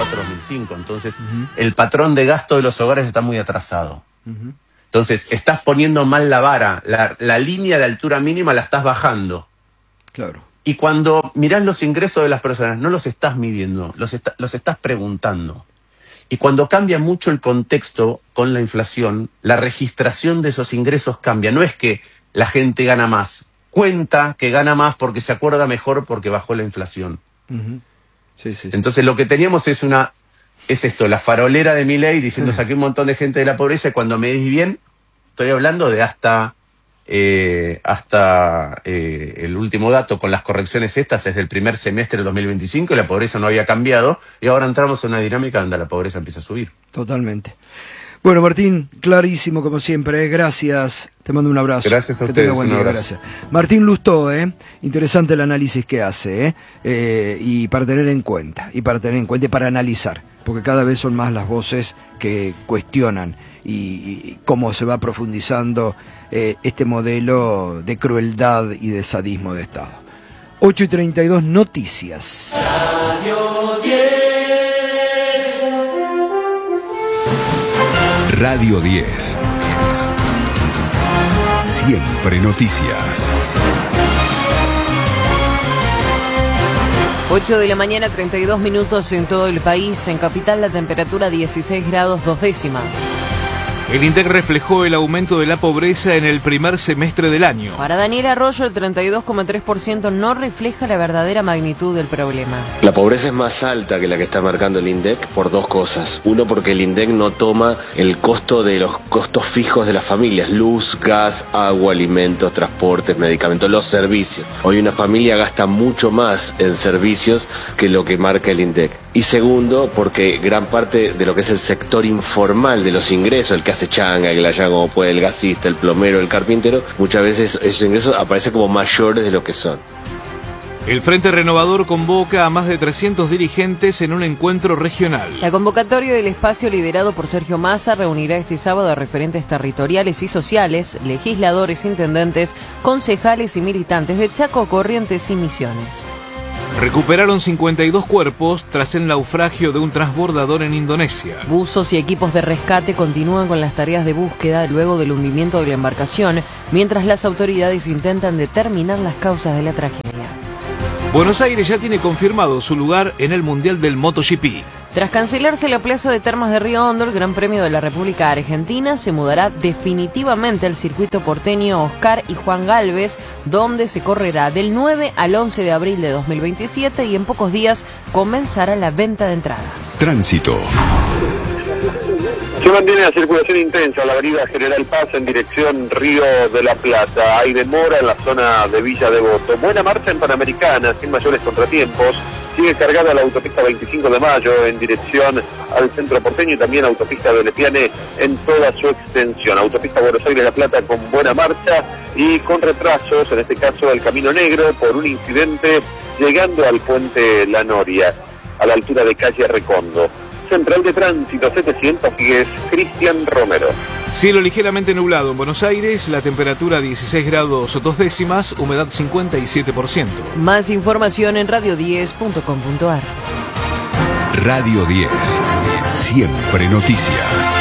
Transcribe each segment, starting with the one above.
2004-2005. Entonces, el patrón de gasto de los hogares está muy atrasado. Entonces, estás poniendo mal la vara, la línea de altura mínima la estás bajando. Claro. Y cuando mirás los ingresos de las personas, no los estás midiendo, los estás preguntando. Y cuando cambia mucho el contexto con la inflación, la registración de esos ingresos cambia. No es que la gente gana más, cuenta que gana más porque se acuerda mejor porque bajó la inflación. Sí. Entonces lo que teníamos es esto, la farolera de Milei diciendo saqué un montón de gente de la pobreza, y cuando me di bien, estoy hablando de hasta el último dato con las correcciones estas es del primer semestre del 2025 y la pobreza no había cambiado, y ahora entramos en una dinámica donde la pobreza empieza a subir. Totalmente. Bueno, Martín, clarísimo como siempre, Gracias, te mando un abrazo. Gracias a que ustedes, tenga buen día, gracias. Martín Lustó, interesante el análisis que hace, y para tener en cuenta, y para analizar, porque cada vez son más las voces que cuestionan y cómo se va profundizando este modelo de crueldad y de sadismo de Estado. 8:32, noticias. Radio 10. Radio 10. Siempre noticias. 8 de la mañana, 32 minutos en todo el país. En Capital la temperatura 16 grados 2 décimas. El INDEC reflejó el aumento de la pobreza en el primer semestre del año. Para Daniel Arroyo, el 32,3% no refleja la verdadera magnitud del problema. La pobreza es más alta que la que está marcando el INDEC por dos cosas. Uno, porque el INDEC no toma el costo de los costos fijos de las familias: luz, gas, agua, alimentos, transportes, medicamentos, los servicios. Hoy una familia gasta mucho más en servicios que lo que marca el INDEC. Y segundo, porque gran parte de lo que es el sector informal de los ingresos, el que hace changa, que la llama como puede, el gasista, el plomero, el carpintero, muchas veces esos ingresos aparecen como mayores de lo que son. El Frente Renovador convoca a más de 300 dirigentes en un encuentro regional. La convocatoria del espacio liderado por Sergio Massa reunirá este sábado a referentes territoriales y sociales, legisladores, intendentes, concejales y militantes de Chaco, Corrientes y Misiones. Recuperaron 52 cuerpos tras el naufragio de un transbordador en Indonesia. Buzos y equipos de rescate continúan con las tareas de búsqueda luego del hundimiento de la embarcación, mientras las autoridades intentan determinar las causas de la tragedia. Buenos Aires ya tiene confirmado su lugar en el Mundial del MotoGP. Tras cancelarse la Plaza de Termas de Río Hondo, el Gran Premio de la República Argentina se mudará definitivamente al circuito porteño Oscar y Juan Gálvez, donde se correrá del 9 al 11 de abril de 2027 y en pocos días comenzará la venta de entradas. Tránsito. Se mantiene la circulación intensa a la avenida General Paz en dirección Río de la Plata. Hay demora en la zona de Villa Devoto. Buena marcha en Panamericana, sin mayores contratiempos. Sigue cargada la autopista 25 de Mayo en dirección al centro porteño y también autopista de Lepiane en toda su extensión. Autopista Buenos Aires-La Plata con buena marcha y con retrasos, en este caso el Camino Negro, por un incidente llegando al puente La Noria, a la altura de calle Recondo. Central de Tránsito 710, Cristian Romero. Cielo ligeramente nublado en Buenos Aires, la temperatura 16 grados 2 décimas, humedad 57%. Más información en radio10.com.ar. Radio 10. Siempre noticias.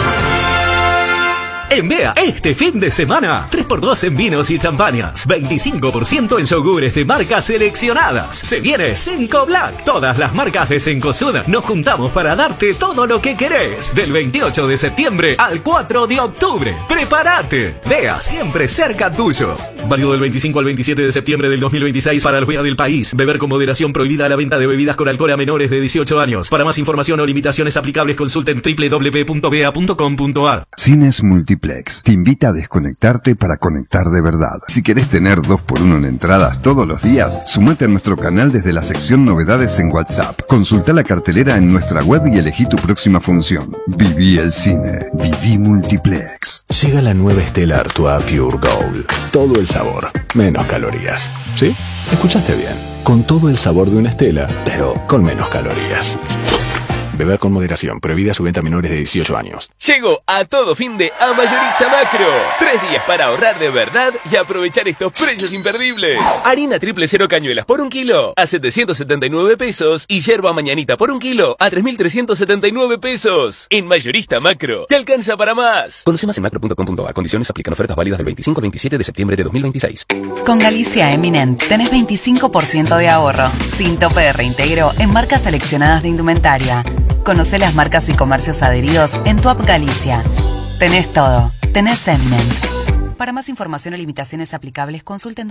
En Bea, este fin de semana, 3x2 en vinos y champañas, 25% en yogures de marcas seleccionadas. Se viene Cinco Black. Todas las marcas de Cencosud nos juntamos para darte todo lo que querés. Del 28 de septiembre al 4 de octubre. ¡Prepárate! Bea, siempre cerca tuyo. Válido del 25 al 27 de septiembre del 2026 para el Bea del país. Beber con moderación, prohibida la venta de bebidas con alcohol a menores de 18 años. Para más información o limitaciones aplicables, consulten www.bea.com.ar. Cines Multiplex te invita a desconectarte para conectar de verdad. Si querés tener 2x1 en entradas todos los días, sumate a nuestro canal desde la sección Novedades en WhatsApp. Consulta la cartelera en nuestra web y elegí tu próxima función. Viví el cine. Viví Multiplex. Llega la nueva Stella Artois Pure Gold. Todo el sabor, menos calorías. ¿Sí? Escuchaste bien. Con todo el sabor de una Stella, pero con menos calorías. Beber con moderación. Prohibida su venta a menores de 18 años. Llegó a todo fin de a Mayorista Macro. 3 días para ahorrar de verdad y aprovechar estos precios imperdibles. Harina triple cero cañuelas por 1 kilo a 779 pesos y yerba mañanita por 1 kilo a 3.379 pesos. En Mayorista Macro, te alcanza para más. Conoce más en macro.com.ar. Condiciones aplican. Ofertas válidas del 25 al 27 de septiembre de 2026. Con Galicia Eminent tenés 25% de ahorro, sin tope de reintegro en marcas seleccionadas de indumentaria. Conocé las marcas y comercios adheridos en tu app Galicia. Tenés todo. Tenés Eminent. Para más información o limitaciones aplicables, consulten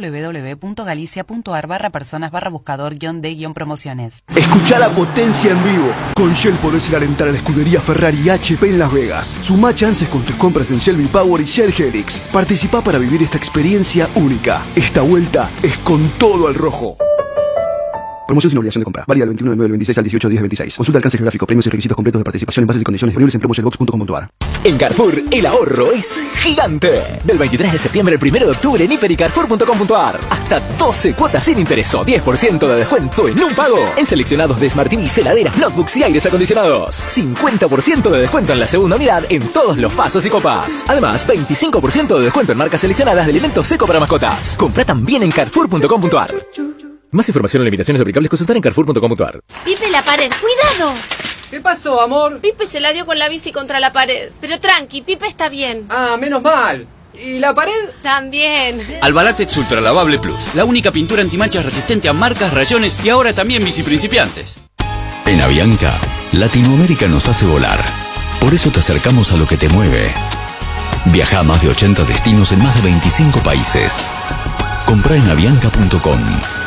www.galicia.ar/personas/buscador-de-promociones. Escuchá la potencia en vivo. Con Shell podés ir a alentar a la escudería Ferrari y HP en Las Vegas. Sumá chances con tus compras en Shell V-Power y Shell Helix. Participá para vivir esta experiencia única. Esta vuelta es con todo al rojo. Promoción sin obligación de compra. Válida del 21 de 9 del 26 al 18 de 10 del 26. Consulta alcance geográfico, premios y requisitos completos de participación en bases y condiciones disponibles en promoshellbox.com.ar. En Carrefour, el ahorro es gigante. Del 23 de septiembre al 1 de octubre en hiper y carrefour.com.ar. Hasta 12 cuotas sin interés o 10% de descuento en un pago. En seleccionados de Smart TVs, heladeras, notebooks y aires acondicionados. 50% de descuento en la segunda unidad en todos los pasos y copas. Además, 25% de descuento en marcas seleccionadas de alimentos seco para mascotas. Compra también en carrefour.com.ar. Más información o limitaciones aplicables consultar en carrefour.com.ar. Pipe, la pared, ¡cuidado! ¿Qué pasó, amor? Pipe se la dio con la bici contra la pared. Pero tranqui, Pipe está bien. Ah, menos mal. ¿Y la pared? También. Albalatex Ultra Lavable Plus, la única pintura antimanchas resistente a marcas, rayones y ahora también bici principiantes. En Avianca, Latinoamérica nos hace volar. Por eso te acercamos a lo que te mueve. Viaja a más de 80 destinos en más de 25 países. Comprá en avianca.com.